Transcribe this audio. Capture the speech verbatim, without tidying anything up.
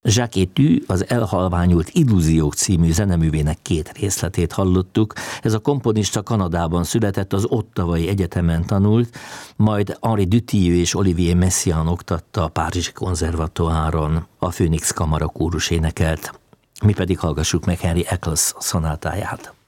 Jacques Hetü, az Elhalványult illúziók című zeneművének két részletét hallottuk. Ez a komponista Kanadában született, az Ottawai Egyetemen tanult, majd Henri Dutilleux és Olivier Messiaen oktatta a Párizsi Konzervatoáron. A Phoenix Kamara kórus énekelt. Mi pedig hallgassuk meg Henry Eccles szonátáját.